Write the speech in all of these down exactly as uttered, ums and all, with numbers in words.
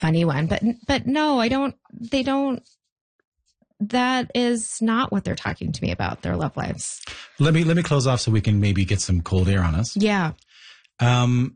funny one. But, but no, I don't, they don't, that is not what they're talking to me about, their love lives. Let me, let me close off so we can maybe get some cold air on us. Yeah. Um,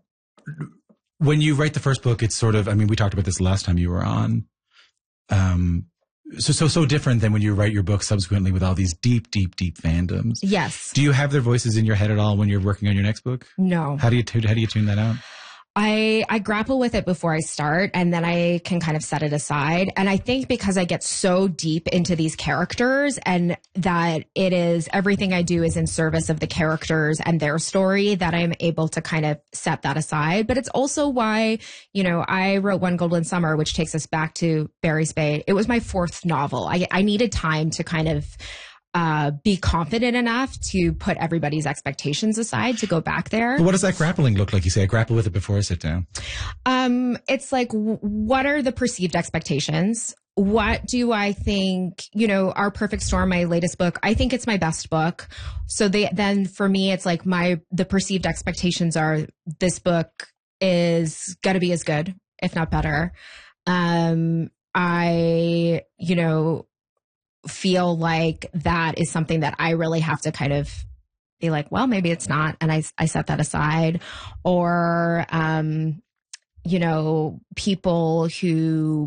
when you write the first book, it's sort of, I mean, we talked about this last time you were on. Um, so, so, so different than when you write your book subsequently with all these deep, deep, deep fandoms. Yes. Do you have their voices in your head at all when you're working on your next book? No. How do you, how do you tune that out? I, I grapple with it before I start, and then I can kind of set it aside. And I think because I get so deep into these characters and that it is everything I do is in service of the characters and their story, that I'm able to kind of set that aside. But it's also why, you know, I wrote One Golden Summer, which takes us back to Barry Spade. It was my fourth novel. I, I needed time to kind of Uh, be confident enough to put everybody's expectations aside to go back there. But what does that grappling look like? You say I grapple with it before I sit down. Um, it's like, w- what are the perceived expectations? What do I think, you know, Our Perfect Storm, my latest book, I think it's my best book. So they, then for me, it's like my, the perceived expectations are this book is going to be as good, if not better. Um, I, you know, feel like that is something that I really have to kind of be like, well, maybe it's not. And I, I set that aside. Or, um, you know, people who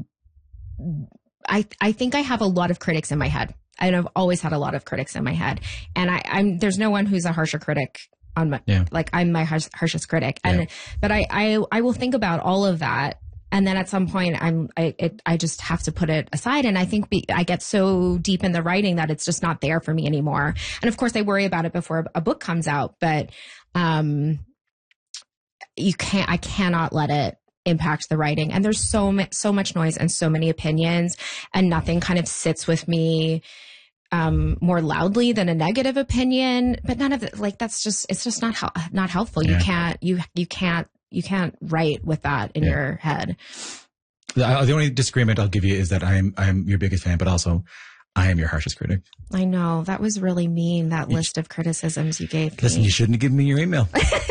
I, I think I have a lot of critics in my head. I've always had a lot of critics in my head. And I, I'm, there's no one who's a harsher critic on my, yeah. like I'm my harsh, harshest critic. And, yeah. but I, I, I will think about all of that. And then at some point, I'm I it, I just have to put it aside. And I think be, I get so deep in the writing that it's just not there for me anymore. And of course, I worry about it before a book comes out. But um, you can't. I cannot let it impact the writing. And there's so much so much noise and so many opinions, and nothing kind of sits with me um more loudly than a negative opinion. But none of it, like that's just it's just not not helpful. Yeah. You can't you you can't. You can't write with that in yeah. your head. The, the only disagreement I'll give you is that I'm I'm your biggest fan, but also I am your harshest critic. I know. That was really mean, that you, list of criticisms you gave me. Listen, you shouldn't have given me your email.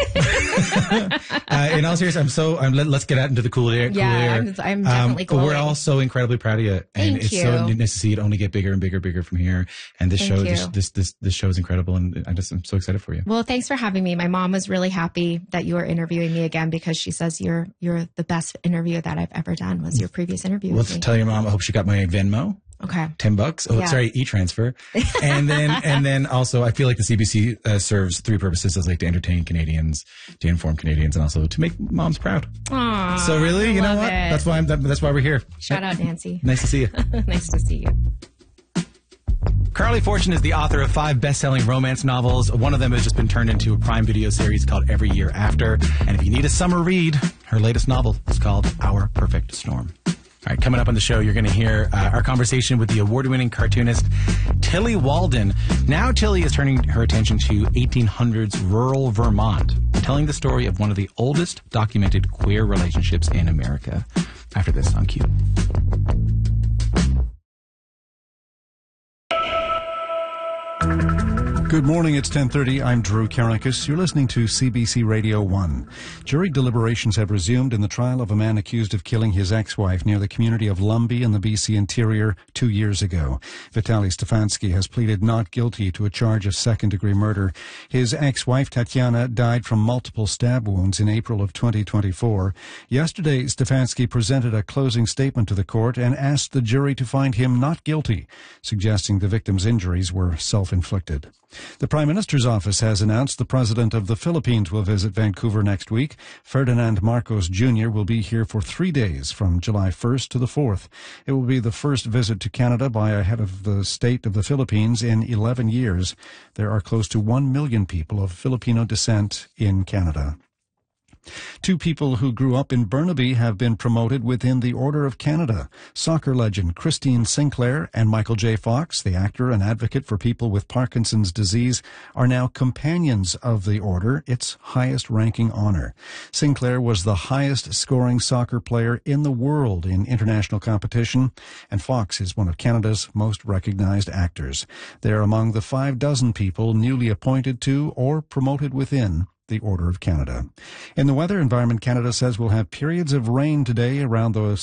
uh, in all seriousness, I'm so, I'm, let, let's get out into the cool air. Yeah, cool air. I'm, I'm definitely um, glowing. But we're all so incredibly proud of you. And Thank it's you. so nice to see it only get bigger and bigger and bigger from here. And this Thank show, you. this, this, this, this show is incredible. And I just, I'm so excited for you. Well, thanks for having me. My mom was really happy that you were interviewing me again, because she says you're, you're the best interview that I've ever done was your previous interview. Well, with me. Tell your mom, I hope she got my Venmo. Okay. Ten bucks. Oh, yeah. sorry. E-transfer. And then, and then also I feel like the C B C uh, serves three purposes, as like to entertain Canadians, to inform Canadians, and also to make moms proud. Aww. So really, I you know love what? it. That's why I'm, that, that's why we're here. Shout out, Nancy. Nice to see you. Nice to see you. Carly Fortune is the author of five best-selling romance novels. One of them has just been turned into a Prime Video series called Every Year After. And if you need a summer read, her latest novel is called Our Perfect Storm. All right, coming up on the show, you're going to hear uh, our conversation with the award-winning cartoonist Tillie Walden. Now Tillie is turning her attention to eighteen hundreds rural Vermont, telling the story of one of the oldest documented queer relationships in America. After this on Q. Good morning, it's ten thirty. I'm Drew Karakis. You're listening to C B C Radio one. Jury deliberations have resumed in the trial of a man accused of killing his ex-wife near the community of Lumbee in the B C interior two years ago. Vitaly Stefanski has pleaded not guilty to a charge of second-degree murder. His ex-wife, Tatiana, died from multiple stab wounds in April of twenty twenty-four. Yesterday, Stefanski presented a closing statement to the court and asked the jury to find him not guilty, suggesting the victim's injuries were self-inflicted. The Prime Minister's office has announced the President of the Philippines will visit Vancouver next week. Ferdinand Marcos Junior will be here for three days from July first to the fourth. It will be the first visit to Canada by a head of the state of the Philippines in eleven years. There are close to one million people of Filipino descent in Canada. Two people who grew up in Burnaby have been promoted within the Order of Canada. Soccer legend Christine Sinclair and Michael J. Fox, the actor and advocate for people with Parkinson's disease, are now companions of the Order, its highest-ranking honor. Sinclair was the highest-scoring soccer player in the world in international competition, and Fox is one of Canada's most recognized actors. They are among the five dozen people newly appointed to or promoted within the Order of Canada. In the weather, Environment Canada says we'll have periods of rain today around the